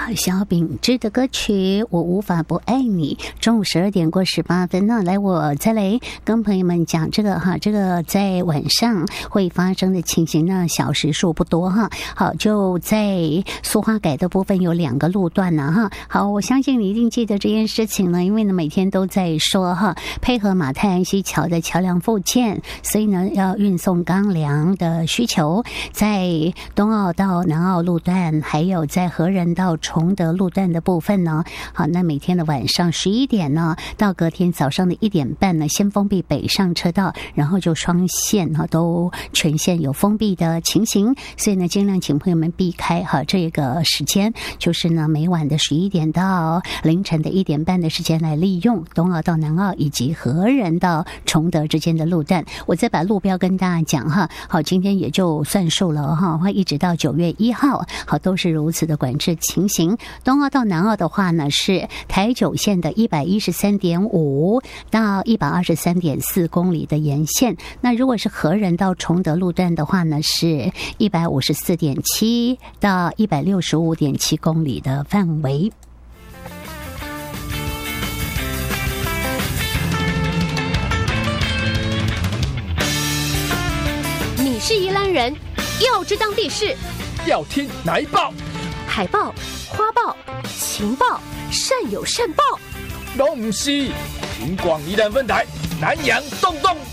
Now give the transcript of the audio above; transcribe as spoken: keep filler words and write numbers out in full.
小秉志的歌曲《我无法不爱你》。中午十二点过十八分呢，来我再来跟朋友们讲这个哈，这个在晚上会发生的情形呢，小时数不多哈。好，就在苏花改的部分有两个路段呢哈。好，我相信你一定记得这件事情呢，因为呢每天都在说哈，配合马太安溪桥的桥梁复建，所以呢要运送钢梁的需求，在东澳到南澳路段，还有在和仁到崇德路段的部分呢，好，那每天的晚上十一点呢，到隔天早上的一点半呢，先封闭北上车道，然后就双线哈都全线有封闭的情形，所以呢，尽量请朋友们避开哈这个时间，就是呢每晚的十一点到凌晨的一点半的时间来利用东澳到南澳以及和仁到崇德之间的路段。我再把路标跟大家讲哈，好，今天也就算数了哈，会一直到九月一号，好，都是如此的管制情形。东澳到南澳的话呢，是台九线的一百一十三点五到一百二十三点四公里的沿线。那如果是和仁到崇德路段的话呢，是一百五十四点七到一百六十五点七公里的范围。 你是宜兰人，要知当地事， 要听哪一报？ 海报、花报、情报，善有善报。 拢不是，听广宜兰分台南洋动动